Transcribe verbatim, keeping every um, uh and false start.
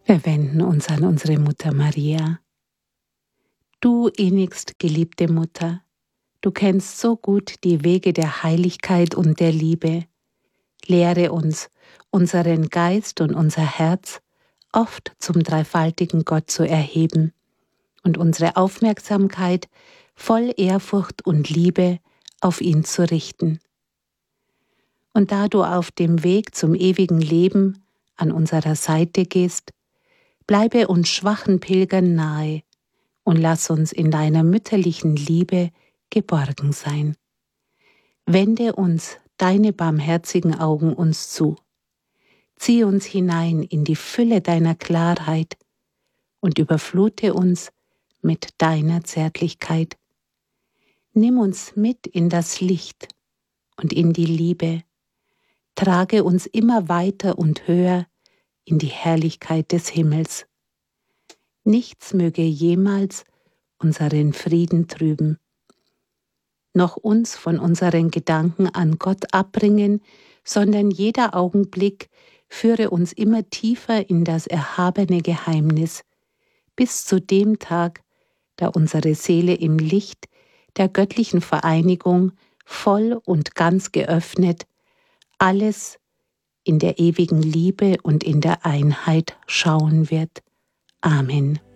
Wir wenden uns an unsere Mutter Maria. Du innigst geliebte Mutter, du kennst so gut die Wege der Heiligkeit und der Liebe. Lehre uns, unseren Geist und unser Herz oft zum dreifaltigen Gott zu erheben und unsere Aufmerksamkeit voll Ehrfurcht und Liebe auf ihn zu richten. Und da du auf dem Weg zum ewigen Leben an unserer Seite gehst, bleibe uns schwachen Pilgern nahe und lass uns in deiner mütterlichen Liebe geborgen sein. Wende uns deine barmherzigen Augen uns zu. Zieh uns hinein in die Fülle deiner Klarheit und überflute uns mit deiner Zärtlichkeit. Nimm uns mit in das Licht und in die Liebe. Trage uns immer weiter und höher in die Herrlichkeit des Himmels. Nichts möge jemals unseren Frieden trüben, noch uns von unseren Gedanken an Gott abbringen, sondern jeder Augenblick führe uns immer tiefer in das erhabene Geheimnis, bis zu dem Tag, da unsere Seele im Licht der göttlichen Vereinigung voll und ganz geöffnet, alles in der ewigen Liebe und in der Einheit schauen wird. Amen.